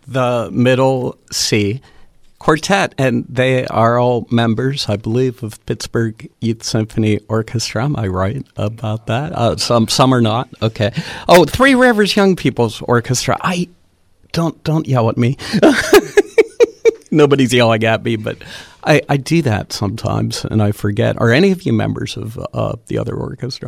the Middle C Quartet, and they are all members, I believe, of Pittsburgh Youth Symphony Orchestra. Am I right about that? Some are not. Okay. Oh, Three Rivers Young People's Orchestra. Don't yell at me. Nobody's yelling at me, but I do that sometimes, and I forget. Are any of you members of the other orchestra?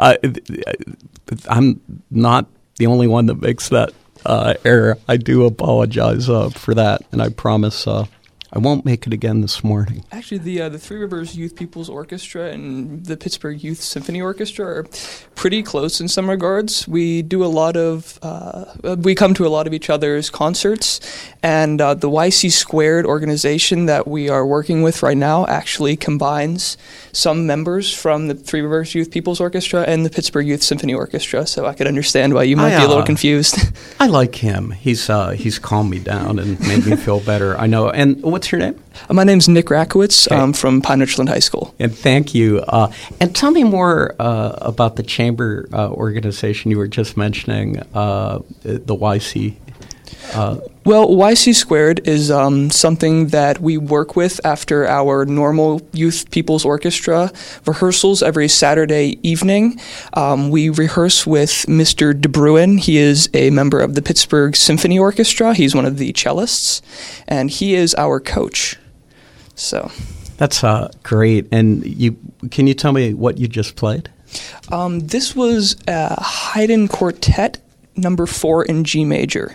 I'm not the only one that makes that error. I do apologize for that, and I promise I won't make it again this morning. Actually, the Three Rivers Youth People's Orchestra and the Pittsburgh Youth Symphony Orchestra are pretty close in some regards. We do a lot of, we come to a lot of each other's concerts, and the YC Squared organization that we are working with right now actually combines some members from the Three Rivers Youth People's Orchestra and the Pittsburgh Youth Symphony Orchestra, so I could understand why you might be a little confused. I like him. He's calmed me down and made me feel better. I know. And what's your name? My name's Nick Rakowitz. I'm from Pine Richland High School. And thank you. And tell me more about the chamber organization you were just mentioning, the YC. Well, YC Squared is something that we work with after our normal Youth People's Orchestra rehearsals every Saturday evening. We rehearse with Mr. De Bruin. He is a member of the Pittsburgh Symphony Orchestra. He's one of the cellists, and he is our coach. So that's great. And can you tell me what you just played? This was Haydn Quartet number 4 in G major.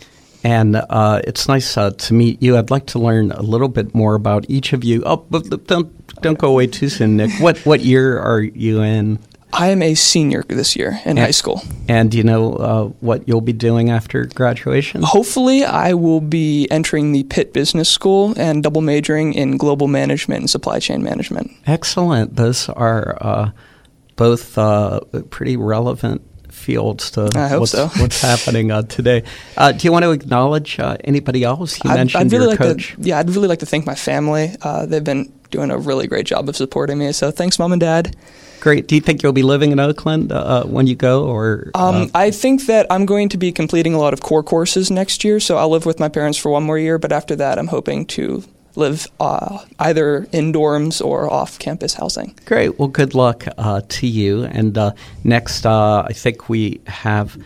And it's nice to meet you. I'd like to learn a little bit more about each of you. Oh, but don't go away too soon, Nick. What year are you in? I am a senior this year in high school. And do you know what you'll be doing after graduation? Hopefully, I will be entering the Pitt Business School and double majoring in global management and supply chain management. Excellent. Those are both pretty relevant fields to what's happening today. Do you want to acknowledge anybody else? You mentioned your coach. I'd really like to thank my family. They've been doing a really great job of supporting me, so thanks, Mom and Dad. Great. Do you think you'll be living in Oakland when you go? Or I think that I'm going to be completing a lot of core courses next year, so I'll live with my parents for one more year, but after that I'm hoping to live either in dorms or off-campus housing. Great. Well, good luck to you. And next, I think we have,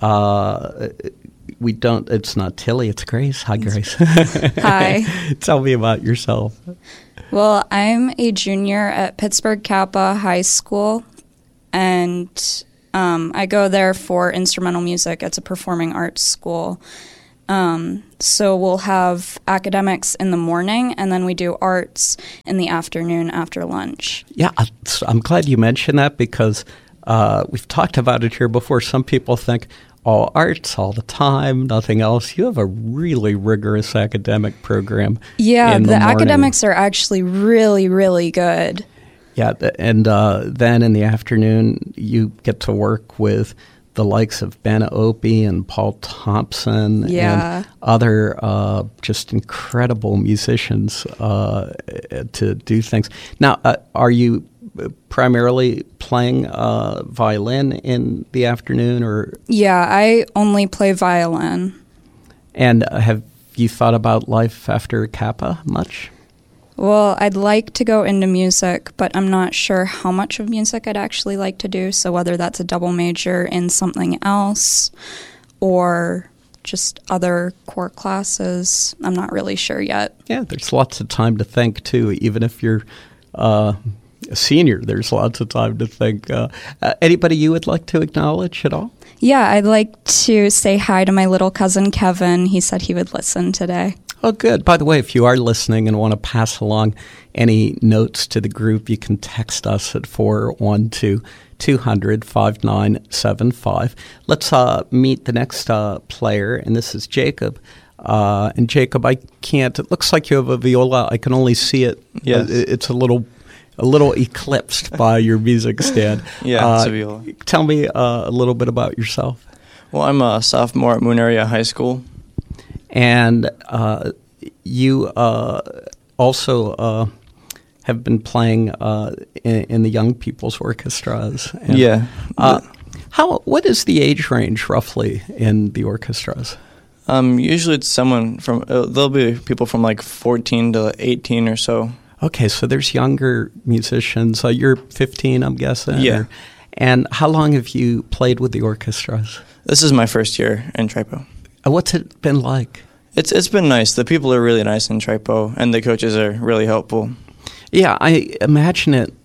it's not Tilly, it's Grace. Hi, Grace. Hi. Tell me about yourself. Well, I'm a junior at Pittsburgh Kappa High School, and I go there for instrumental music. It's a performing arts school. So we'll have academics in the morning, and then we do arts in the afternoon after lunch. Yeah, I'm glad you mentioned that because we've talked about it here before. Some people think, arts all the time, nothing else. You have a really rigorous academic program. Yeah, the academics are actually really, really good. Yeah, and then in the afternoon, you get to work with the likes of Ben Opie and Paul Thompson and other just incredible musicians to do things. Now, are you primarily playing violin in the afternoon? Or Yeah, I only play violin. And have you thought about life after Kappa much? Well, I'd like to go into music, but I'm not sure how much of music I'd actually like to do. So whether that's a double major in something else or just other core classes, I'm not really sure yet. Yeah, there's lots of time to think, too. Even if you're a senior, there's lots of time to think. Anybody you would like to acknowledge at all? Yeah, I'd like to say hi to my little cousin, Kevin. He said he would listen today. Oh, good. By the way, if you are listening and want to pass along any notes to the group, you can text us at 412-200-5975. Let's meet the next player, and this is Jacob. And Jacob, it looks like you have a viola. I can only see it. Yes. It's a little eclipsed by your music stand. Yeah, it's a viola. Tell me a little bit about yourself. Well, I'm a sophomore at Moon Area High School. And you also have been playing in the Young People's Orchestras. And, yeah. What is the age range roughly in the orchestras? Usually it's someone from, there'll be people from like 14 to 18 or so. Okay, so there's younger musicians. You're 15, I'm guessing? Yeah. And how long have you played with the orchestras? This is my first year in Tripo. What's it been like? It's been nice. The people are really nice in Tripo, and the coaches are really helpful. Yeah, I imagine it.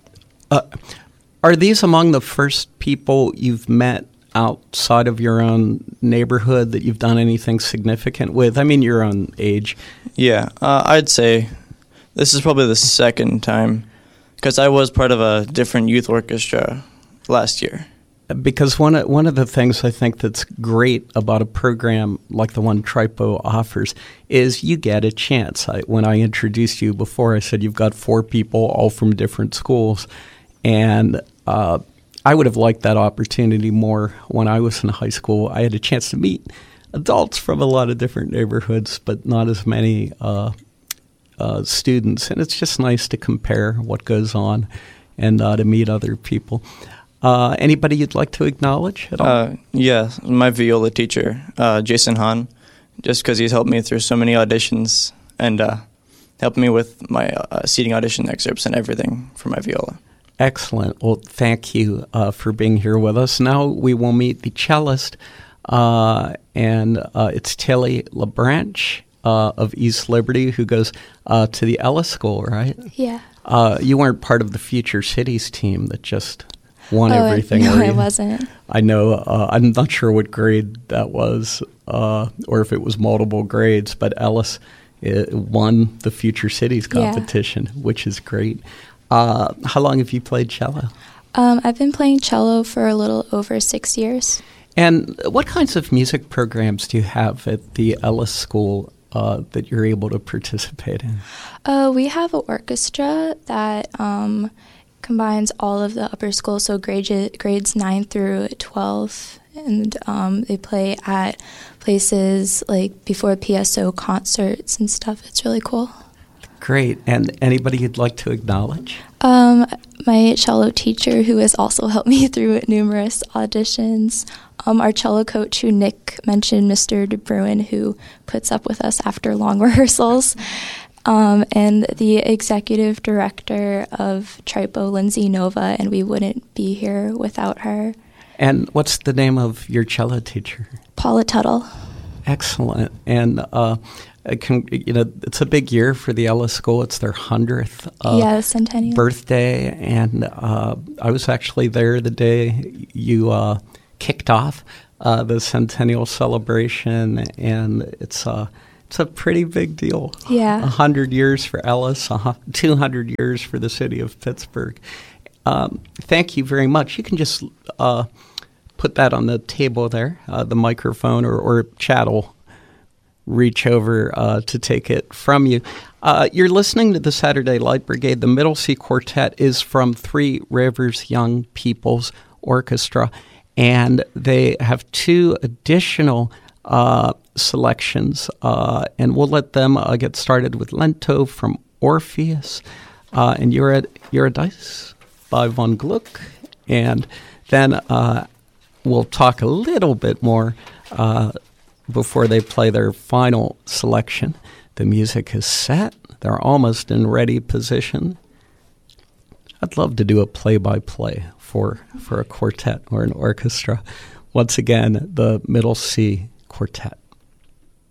Are these among the first people you've met outside of your own neighborhood that you've done anything significant with? I mean, your own age. Yeah, I'd say this is probably the second time, because I was part of a different youth orchestra last year. Because one of the things I think that's great about a program like the one Tripo offers is you get a chance. When I introduced you before, I said you've got 4 people all from different schools. And I would have liked that opportunity more when I was in high school. I had a chance to meet adults from a lot of different neighborhoods, but not as many students. And it's just nice to compare what goes on and to meet other people. Anybody you'd like to acknowledge at all? Yeah, my viola teacher, Jason Hahn, just because he's helped me through so many auditions and helped me with my seating audition excerpts and everything for my viola. Excellent. Well, thank you for being here with us. Now we will meet the cellist, and it's Tilly LaBranch of East Liberty, who goes to the Ellis School, right? Yeah. You weren't part of the Future Cities team that just won everything. No, I wasn't. I know. I'm not sure what grade that was, or if it was multiple grades, but Ellis won the Future Cities competition, which is great. How long have you played cello? I've been playing cello for a little over 6 years. And what kinds of music programs do you have at the Ellis School that you're able to participate in? We have an orchestra that combines all of the upper schools, so grades 9 through 12, and they play at places like before PSO concerts and stuff. It's really cool. Great. And anybody you'd like to acknowledge? My cello teacher, who has also helped me through numerous auditions. Our cello coach, who Nick mentioned, Mr. De Bruin, who puts up with us after long rehearsals. And the executive director of Tripo, Lindsay Nova, and we wouldn't be here without her. And what's the name of your cello teacher? Paula Tuttle. Excellent. And it's a big year for the Ellis School. It's their 100th centennial birthday. And I was actually there the day you kicked off the centennial celebration, and it's a pretty big deal. Yeah. 100 years for Ellis, 200 years for the city of Pittsburgh. Thank you very much. You can just put that on the table there, the microphone, or Chad will reach over to take it from you. You're listening to the Saturday Light Brigade. The Middle C Quartet is from Three Rivers Young People's Orchestra, and they have 2 additional selections, and we'll let them get started with Lento from Orpheus and Eurydice by von Gluck, and then we'll talk a little bit more before they play their final selection. The music is set. They're almost in ready position. I'd love to do a play-by-play for a quartet or an orchestra. Once again, the Middle C Quartet.